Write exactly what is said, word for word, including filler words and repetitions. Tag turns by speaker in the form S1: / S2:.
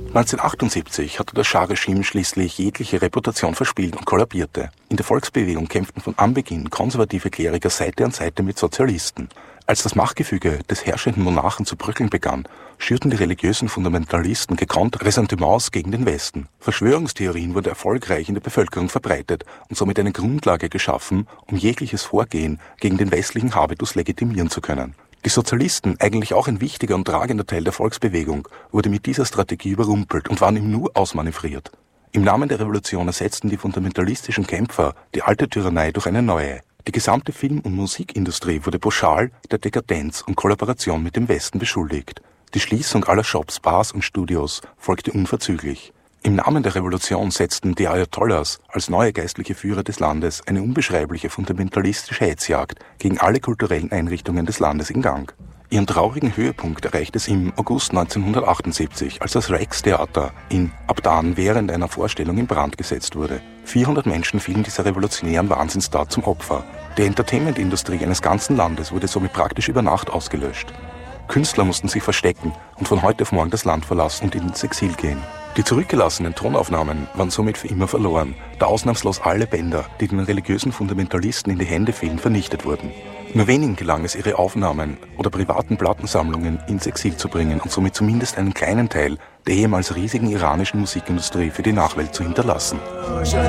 S1: neunzehnhundertachtundsiebzig hatte das Schah-Regime schließlich jegliche Reputation verspielt und kollabierte. In der Volksbewegung kämpften von Anbeginn konservative Kleriker Seite an Seite mit Sozialisten. Als das Machtgefüge des herrschenden Monarchen zu bröckeln begann, schürten die religiösen Fundamentalisten gekonnt Ressentiments gegen den Westen. Verschwörungstheorien wurden erfolgreich in der Bevölkerung verbreitet und somit eine Grundlage geschaffen, um jegliches Vorgehen gegen den westlichen Habitus legitimieren zu können. Die Sozialisten, eigentlich auch ein wichtiger und tragender Teil der Volksbewegung, wurde mit dieser Strategie überrumpelt und waren im Nu ausmanövriert. Im Namen der Revolution ersetzten die fundamentalistischen Kämpfer die alte Tyrannei durch eine neue. Die gesamte Film- und Musikindustrie wurde pauschal der Dekadenz und Kollaboration mit dem Westen beschuldigt. Die Schließung aller Shops, Bars und Studios folgte unverzüglich. Im Namen der Revolution setzten die Ayatollahs als neue geistliche Führer des Landes eine unbeschreibliche fundamentalistische Hetzjagd gegen alle kulturellen Einrichtungen des Landes in Gang. Ihren traurigen Höhepunkt erreichte es im August neunzehnhundertachtundsiebzig, als das Rex-Theater in Abdan während einer Vorstellung in Brand gesetzt wurde. vierhundert Menschen fielen dieser revolutionären Wahnsinnstat zum Opfer. Die Entertainment-Industrie eines ganzen Landes wurde somit praktisch über Nacht ausgelöscht. Künstler mussten sich verstecken und von heute auf morgen das Land verlassen und ins Exil gehen. Die zurückgelassenen Tonaufnahmen waren somit für immer verloren, da ausnahmslos alle Bänder, die den religiösen Fundamentalisten in die Hände fielen, vernichtet wurden. Nur wenigen gelang es, ihre Aufnahmen oder privaten Plattensammlungen ins Exil zu bringen und somit zumindest einen kleinen Teil der ehemals riesigen iranischen Musikindustrie für die Nachwelt zu hinterlassen.